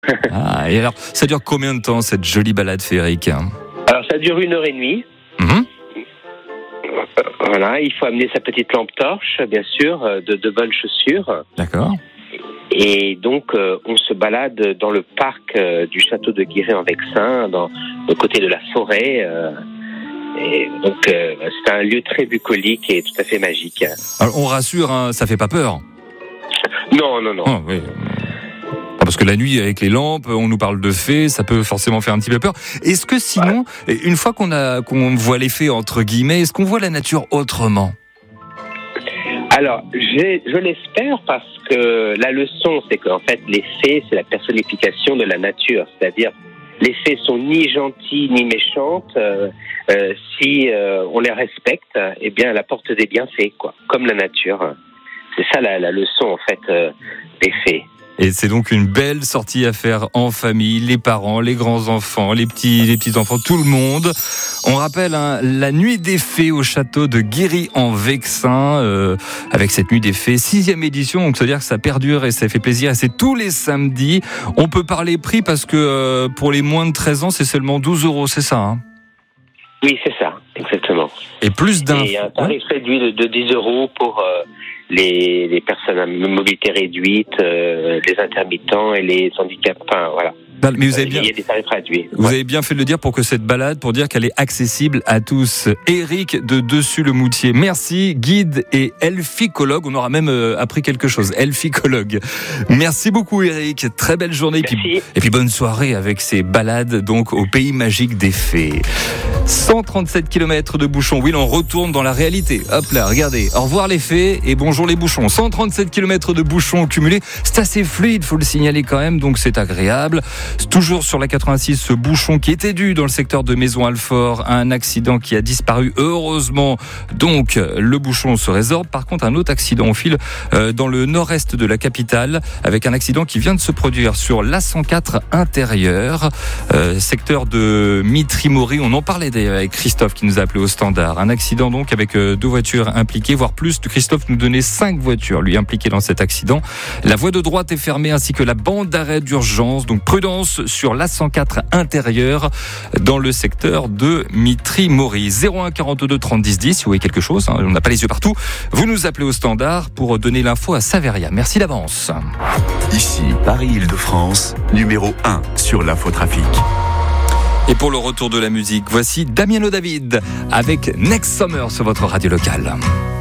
Ah, et alors, ça dure combien de temps cette jolie balade féerique? Alors ça dure 1h30. Voilà, il faut amener sa petite lampe torche, bien sûr, de bonnes chaussures. D'accord. Et donc, on se balade dans le parc du château de Guéret-en-Vexin, au côté de la forêt. Et donc, c'est un lieu très bucolique et tout à fait magique. Alors, on rassure, hein, ça fait pas peur? Non. Oh, oui. Parce que la nuit, avec les lampes, on nous parle de fées, ça peut forcément faire un petit peu peur. Est-ce que sinon, une fois qu'on voit les fées, entre guillemets, est-ce qu'on voit la nature autrement? Alors, je l'espère, parce que la leçon, c'est qu'en fait, les fées, c'est la personnification de la nature. C'est-à-dire, les fées sont ni gentilles ni méchantes. Si on les respecte, eh bien, elles apportent des bienfaits, quoi, comme la nature. C'est ça la leçon, en fait, des fées. Et c'est donc une belle sortie à faire en famille, les parents, les grands-enfants, les petits-enfants, tout le monde. On rappelle la nuit des fées au château de Guéret-en-Vexin, avec cette nuit des fées, 6e édition, donc ça veut dire que ça perdure et ça fait plaisir. Et c'est tous les samedis. On peut parler prix parce que pour les moins de 13 ans, c'est seulement 12 €, c'est ça, hein? Oui, c'est ça, exactement. Et plus d'un... Et un tarif réduit de 10 € pour... les personnes à mobilité réduite, les intermittents et les handicapés, enfin voilà. Mais vous avez bien, il y a des tarifs réduits. Vous avez bien fait de le dire pour que cette balade, pour dire qu'elle est accessible à tous. Éric de Dessus-le-Moutier, merci, guide et elficologue. On aura même appris quelque chose, elficologue. Merci beaucoup Éric, très belle journée. Et puis bonne soirée avec ces balades donc au pays magique des fées. 137 km de bouchons. Oui, on retourne dans la réalité. Hop là, regardez. Au revoir les fées et bonjour les bouchons. 137 km de bouchons cumulés. C'est assez fluide, faut le signaler quand même, donc c'est agréable. Toujours sur la 86, ce bouchon qui était dû dans le secteur de Maison-Alfort à un accident qui a disparu. Heureusement, donc, le bouchon se résorbe. Par contre, un autre accident, on file dans le nord-est de la capitale avec un accident qui vient de se produire sur l'A104 intérieur, secteur de Mitry-Mory. On en parlait d'ailleurs avec Christophe qui nous a appelé au standard. Un accident donc avec 2 voitures impliquées, voire plus. Christophe nous donnait 5 voitures lui impliquées dans cet accident. La voie de droite est fermée ainsi que la bande d'arrêt d'urgence. Donc prudence sur l'A104 intérieur dans le secteur de Mitry-Mory. 01 42 30 10 10 si vous voyez quelque chose, hein, on n'a pas les yeux partout. Vous nous appelez au standard pour donner l'info à Saveria. Merci d'avance. Ici Paris-Île-de-France, numéro 1 sur l'infotrafic. Et pour le retour de la musique, voici Damiano David avec Next Summer sur votre radio locale.